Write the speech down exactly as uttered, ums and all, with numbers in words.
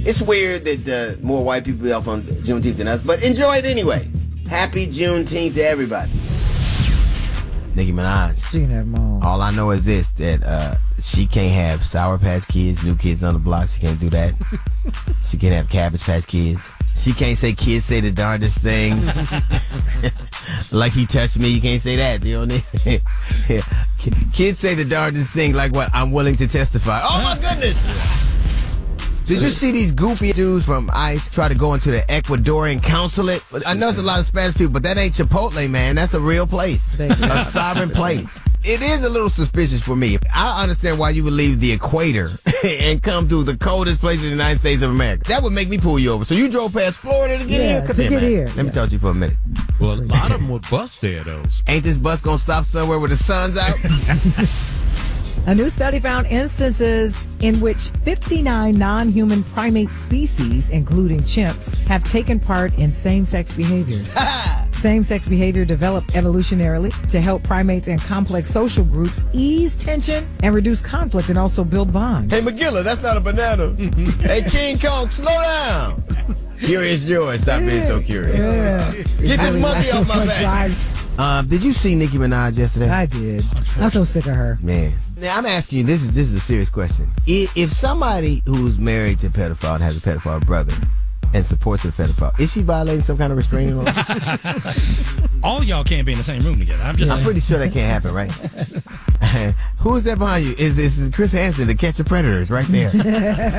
It's weird that uh, more white people be off on Juneteenth than us, but enjoy it anyway. Happy Juneteenth to everybody. Nicki Minaj. She can have them all. All I know is this, that uh, she can't have Sour Patch Kids, New Kids on the Block. She can't do that. She can't have Cabbage Patch Kids. She can't say kids say the darndest things. Like he touched me, you can't say that. You know what I mean? Kids say the darndest thing like what? I'm willing to testify. Oh my goodness! Did you see these goofy dudes from ICE try to go into the Ecuadorian consulate? I know it's a lot of Spanish people, but that ain't Chipotle, man. That's a real place. A sovereign place. It is a little suspicious for me. I understand why you would leave the equator and come to the coldest place in the United States of America. That would make me pull you over. So you drove past Florida to get Yeah, here? Come to here, get man. here. Let me Yeah. talk to you for a minute. Well, a lot of them would bust there, though. Ain't this bus gonna stop somewhere where the sun's out? A new study found instances in which fifty-nine non-human primate species, including chimps, have taken part in same-sex behaviors. Same-sex behavior developed evolutionarily to help primates and complex social groups ease tension and reduce conflict and also build bonds. Hey, McGilla, that's not a banana. Hey, King Kong, slow down. Curious George, stop being so curious. Yeah. Get this monkey off my back. Uh, did you see Nicki Minaj yesterday? I did. I'm so sick of her. Man. Now, I'm asking you, this is this is a serious question. If, if somebody who's married to a pedophile and has a pedophile brother and supports a pedophile, is she violating some kind of restraining order? All y'all can't be in the same room together. I'm just I'm saying. pretty sure that can't happen, right? Who is that behind you? Is is Chris Hansen, the Catch of Predators, right there?